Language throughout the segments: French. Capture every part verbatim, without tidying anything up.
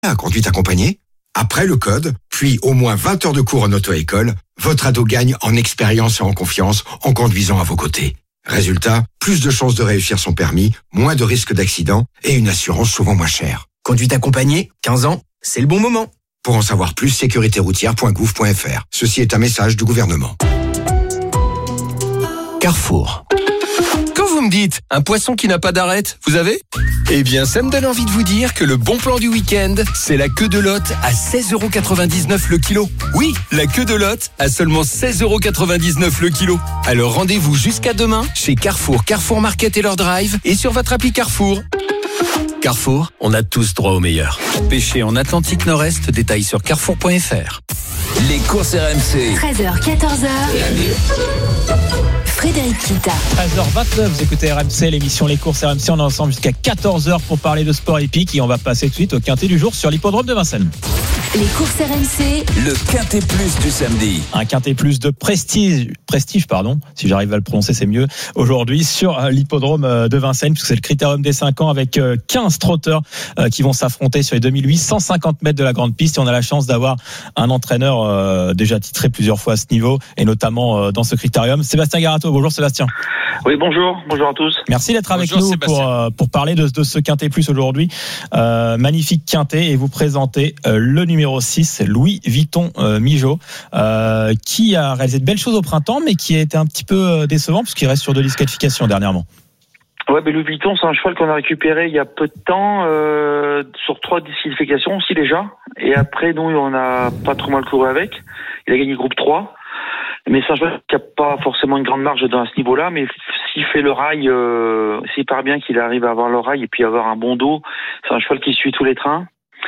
à conduite accompagnée. Après le code, puis au moins vingt heures de cours en auto-école, votre ado gagne en expérience et en confiance en conduisant à vos côtés. Résultat, plus de chances de réussir son permis, moins de risques d'accident et une assurance souvent moins chère. Conduite accompagnée, quinze ans, c'est le bon moment. Pour en savoir plus, sécurité routière point gouv point f r. Ceci est un message du gouvernement. Carrefour. Quand vous me dites un poisson qui n'a pas d'arête, vous avez ? Eh bien, ça me donne envie de vous dire que le bon plan du week-end, c'est la queue de lotte à seize euros quatre-vingt-dix-neuf le kilo. Oui, la queue de lotte à seulement seize euros quatre-vingt-dix-neuf le kilo. Alors rendez-vous jusqu'à demain chez Carrefour, Carrefour Market et leur drive et sur votre appli Carrefour. Carrefour, on a tous droit au meilleur. Pêcher en Atlantique Nord-Est, détails sur carrefour point f r. Les courses R M C. treize heures, quatorze heures. Frédéric Kita. treize heures vingt-neuf, vous écoutez R M C, l'émission Les courses R M C. On est ensemble jusqu'à quatorze heures pour parler de sport épique et on va passer tout de suite au quintet du jour sur l'hippodrome de Vincennes. Les courses R M C. Le quintet plus du samedi. Un quintet plus de prestige, prestige pardon, si j'arrive à le prononcer c'est mieux, aujourd'hui sur l'hippodrome de Vincennes, puisque c'est le critérium des cinq ans avec quinze trotteurs qui vont s'affronter sur les deux mille huit cent cinquante mètres de la grande piste et on a la chance d'avoir un entraîneur déjà titré plusieurs fois à ce niveau et notamment dans ce critérium, Sébastien Garato. Bonjour Sébastien. Oui, bonjour, bonjour à tous. Merci d'être avec bonjour, nous pour, euh, pour parler de, de ce quintet plus aujourd'hui. Euh, magnifique quintet et vous présentez euh, le numéro six, Louis Vuitton euh, Migeot, euh, qui a réalisé de belles choses au printemps, mais qui a été un petit peu euh, décevant puisqu'il reste sur deux disqualifications dernièrement. Ouais, mais Louis Vuitton, c'est un cheval qu'on a récupéré il y a peu de temps, euh, sur trois disqualifications aussi déjà. Et après, nous, on a pas trop mal couru avec. Il a gagné le groupe trois. Mais c'est un cheval qui n'a pas forcément une grande marge dans ce niveau-là, mais s'il fait le rail, euh, s'il part bien qu'il arrive à avoir le rail et puis avoir un bon dos, c'est un cheval qui suit tous les trains.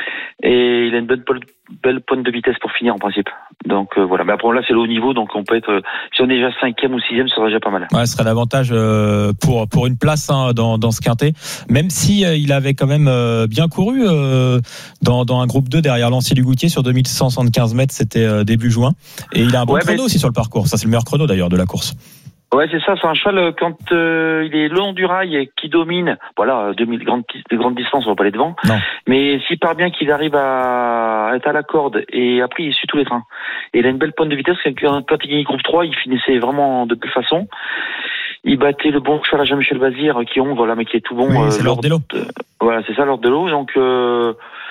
Et il a une belle, belle pointe de vitesse pour finir en principe. Donc euh, voilà. Mais après là c'est le haut niveau, donc on peut être. Euh, si on est déjà cinquième ou sixième, ça serait déjà pas mal. Ouais, ce serait l'avantage euh, pour pour une place hein, dans dans ce quintet. Même si euh, il avait quand même euh, bien couru euh, dans dans un groupe deux derrière Lancier du Goutier sur deux mille cent soixante-quinze mètres, c'était euh, début juin. Et il a un bon ouais, chrono mais... aussi sur le parcours. Ça c'est le meilleur chrono d'ailleurs de la course. Ouais, c'est ça, c'est un cheval quand euh, il est le long du rail et qui domine, voilà, deux mille grandes de grandes distances, on va pas aller devant. Non. Mais s'il part bien qu'il arrive à être à la corde et après il suit tous les trains. Et il a une belle pointe de vitesse quand, quand il gagnait groupe trois, il finissait vraiment de belle façon. Il battait le bon cheval à Jean-Michel Bazir qui ont voilà mais qui est tout bon. Oui, c'est euh, l'ordre de l'eau. De, voilà, c'est ça l'ordre de l'eau. Donc euh,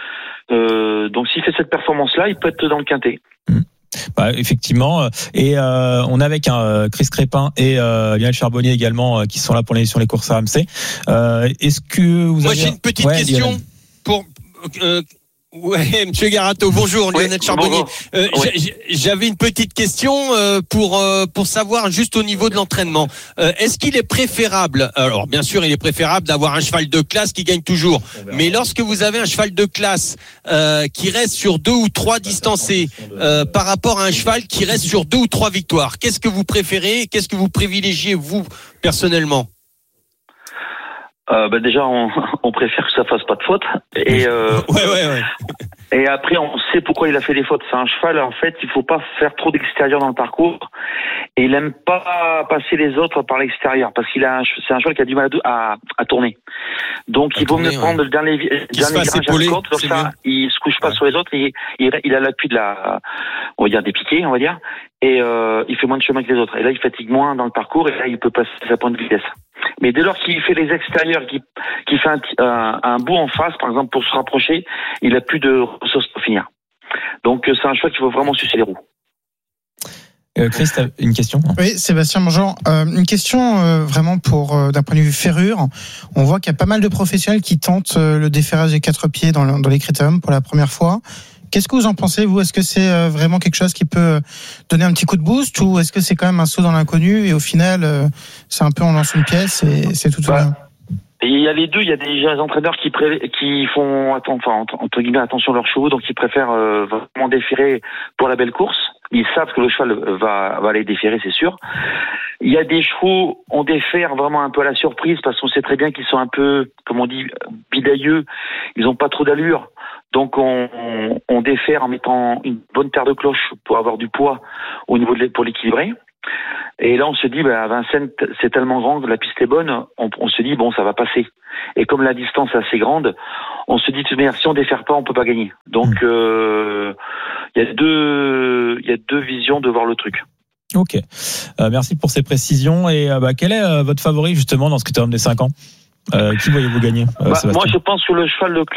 euh, donc s'il fait cette performance là, il peut être dans le quintet. Mmh. Bah, effectivement, et euh, on est avec un euh, Chris Crépin et euh, Lionel Charbonnier également euh, qui sont là pour l'émission Les courses R M C. Euh, est-ce que vous Moi avez... j'ai une petite ouais, question Lionel. pour euh, ouais, Monsieur Garato. Bonjour, oui, Lionel Charbonnier. Euh, oui. J'avais une petite question euh, pour euh, pour savoir juste au niveau de l'entraînement. Euh, est-ce qu'il est préférable, alors bien sûr, il est préférable d'avoir un cheval de classe qui gagne toujours. Mais lorsque vous avez un cheval de classe euh, qui reste sur deux ou trois distancés euh, par rapport à un cheval qui reste sur deux ou trois victoires, qu'est-ce que vous préférez? Qu'est-ce que vous privilégiez vous personnellement? Euh, bah déjà, on, on préfère que ça fasse pas de faute. Et euh, ouais, ouais, ouais. Et après, on sait pourquoi il a fait des fautes. C'est un cheval, en fait, il faut pas faire trop d'extérieur dans le parcours. Et il aime pas passer les autres par l'extérieur, parce qu'il a, un, c'est un cheval qui a du mal à, à, à tourner. Donc, à il vaut mieux ouais. prendre le dernier, dernier virage à la côte, comme ça, mieux. Il se couche pas ouais. sur les autres. Et, il, il a l'appui de la, on va dire des piquets, on va dire. Et euh, il fait moins de chemin que les autres. Et là, il fatigue moins dans le parcours. Et là, il peut passer sa pointe de vitesse. Mais dès lors qu'il fait les extérieurs, qu'il, qu'il fait un, un, un bout en face, par exemple, pour se rapprocher, il a plus de ressources pour finir. Donc c'est un cheval qu'il faut vraiment sucer les roues. Euh, Chris, t'as une question? Oui, Sébastien, bonjour. Euh, une question euh, vraiment pour euh, d'un point de vue ferrure. On voit qu'il y a pas mal de professionnels qui tentent euh, le déferrage des quatre pieds dans, le, dans les critériums pour la première fois. Qu'est-ce que vous en pensez, vous? Est-ce que c'est euh, vraiment quelque chose qui peut donner un petit coup de boost, ou est-ce que c'est quand même un saut dans l'inconnu et au final euh, c'est un peu on lance une pièce et c'est tout ou rien? Il y a les deux, il y a des entraîneurs qui pré... qui font enfin entre guillemets attention à leurs chevaux, donc ils préfèrent euh, vraiment déférer pour la belle course. Ils savent que le cheval va va les déférer, c'est sûr. Il y a des chevaux, on défère vraiment un peu à la surprise parce qu'on sait très bien qu'ils sont un peu, comme on dit, bidailleux. Ils ont pas trop d'allure. Donc on, on, on défère en mettant une bonne terre de cloche pour avoir du poids au niveau de pour l'équilibrer. Et là, on se dit, bah, à Vincennes, c'est tellement grand que la piste est bonne, on, on se dit, bon, ça va passer. Et comme la distance est assez grande, on se dit, si on défère pas, on peut pas gagner. Donc, il euh, y a deux, il y a deux visions de voir le truc. Ok. Euh, merci pour ces précisions. Et euh, bah, quel est euh, votre favori, justement, dans ce critérium des cinq ans? euh, Qui voyez-vous gagner, euh, bah, Moi, je pense que le cheval de